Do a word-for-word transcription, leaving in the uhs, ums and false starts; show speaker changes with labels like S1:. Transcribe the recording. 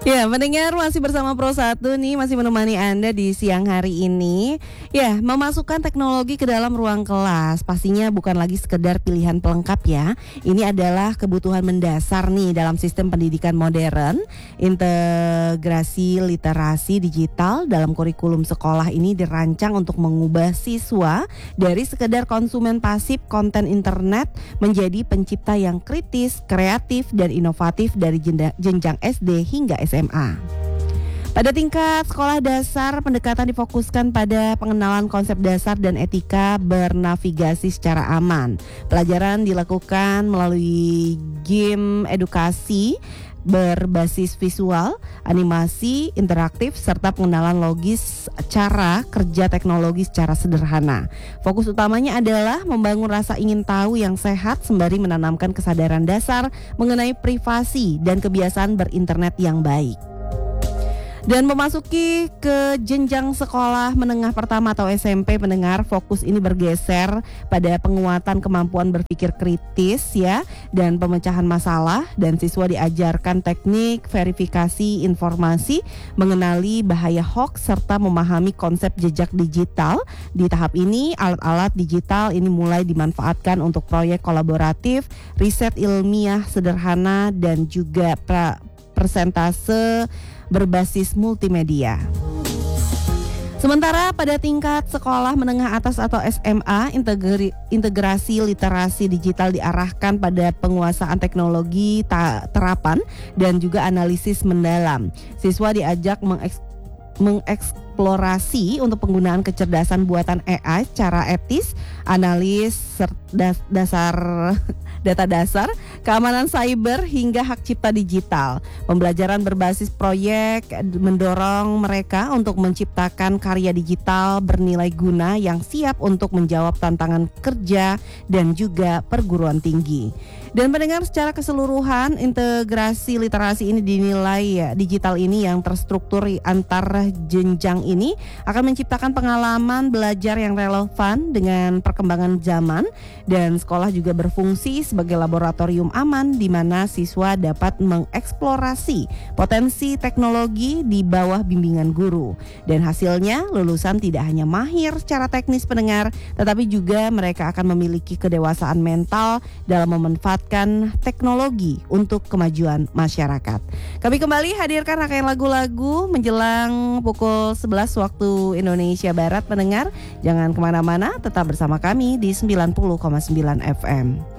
S1: Ya, mendengar masih bersama Pro satu nih, masih menemani Anda di siang hari ini. Ya, memasukkan teknologi ke dalam ruang kelas pastinya bukan lagi sekedar pilihan pelengkap ya. Ini adalah kebutuhan mendasar nih dalam sistem pendidikan modern. Integrasi literasi digital dalam kurikulum sekolah ini dirancang untuk mengubah siswa dari sekedar konsumen pasif konten internet menjadi pencipta yang kritis, kreatif, dan inovatif dari jenjang S D hingga S M A. Pada tingkat sekolah dasar, pendekatan difokuskan pada pengenalan konsep dasar dan etika bernavigasi secara aman. Pelajaran dilakukan melalui game edukasi berbasis visual, animasi, interaktif, serta pengenalan logis cara kerja teknologi secara sederhana. Fokus utamanya adalah membangun rasa ingin tahu yang sehat sembari menanamkan kesadaran dasar mengenai privasi dan kebiasaan berinternet yang baik. Dan memasuki ke jenjang sekolah menengah pertama atau S M P, pendengar, fokus ini bergeser pada penguatan kemampuan berpikir kritis ya dan pemecahan masalah, dan siswa diajarkan teknik verifikasi informasi, mengenali bahaya hoax serta memahami konsep jejak digital. Di tahap ini alat-alat digital ini mulai dimanfaatkan untuk proyek kolaboratif, riset ilmiah sederhana, dan juga pra persentase berbasis multimedia. Sementara pada tingkat sekolah menengah atas atau S M A, integri, integrasi literasi digital diarahkan pada penguasaan teknologi ta, terapan dan juga analisis mendalam. Siswa diajak mengeks, mengeksplorasi untuk penggunaan kecerdasan buatan A I secara etis, analis das, dasar data dasar, keamanan cyber, hingga hak cipta digital. Pembelajaran berbasis proyek mendorong mereka untuk menciptakan karya digital bernilai guna yang siap untuk menjawab tantangan kerja dan juga perguruan tinggi. Dan mendengar secara keseluruhan, integrasi literasi ini dinilai ya, digital ini yang terstruktur antar jenjang ini akan menciptakan pengalaman belajar yang relevan dengan perkembangan zaman, dan sekolah juga berfungsi sebagai laboratorium aman di mana siswa dapat mengeksplorasi potensi teknologi di bawah bimbingan guru. Dan hasilnya lulusan tidak hanya mahir secara teknis, pendengar, tetapi juga mereka akan memiliki kedewasaan mental dalam memanfaatkan teknologi untuk kemajuan masyarakat. Kami kembali hadirkan rangkaian lagu-lagu menjelang pukul sebelas waktu Indonesia Barat, pendengar. Jangan kemana-mana, tetap bersama kami di sembilan puluh koma sembilan F M.